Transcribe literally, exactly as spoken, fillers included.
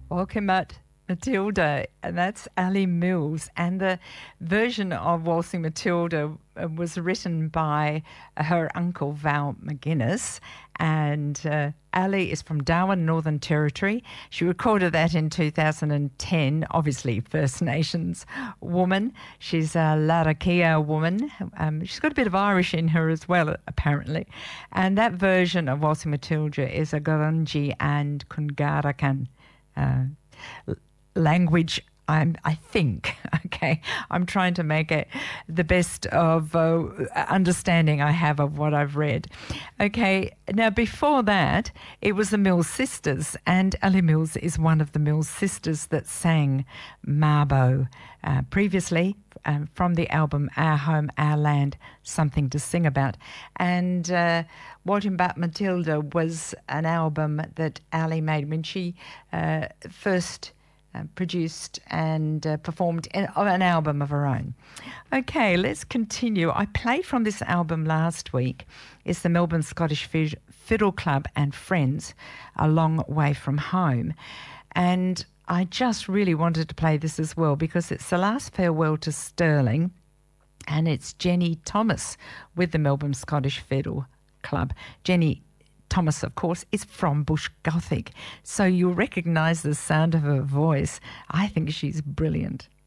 Welcome at Matilda, and that's Ali Mills. And the version of Waltzing Matilda was written by her uncle, Val McGuinness. And uh, Ali is from Darwin, Northern Territory. She recorded that in two thousand ten, obviously First Nations woman. She's a Larrakia woman. Um, she's got a bit of Irish in her as well, apparently. And that version of Waltzing Matilda is a Gurungi and Kungarakan uh, language, I'm, I think, okay, I'm trying to make it the best of uh, understanding I have of what I've read. Okay, now before that, it was the Mills Sisters, and Ali Mills is one of the Mills Sisters that sang Mabo uh, previously um, from the album Our Home, Our Land, Something to Sing About. And uh, Waltzing About Matilda was an album that Ali made when she uh, first Uh, produced and uh, performed in, on an album of her own. Okay, let's continue. I played from this album last week. It's the Melbourne Scottish Fid- Fiddle Club and Friends, A Long Way From Home. And I just really wanted to play this as well because it's the last farewell to Stirling, and it's Jenny Thomas with the Melbourne Scottish Fiddle Club. Jenny Thomas, of course, is from Bush Gothic, so you'll recognise the sound of her voice. I think she's brilliant.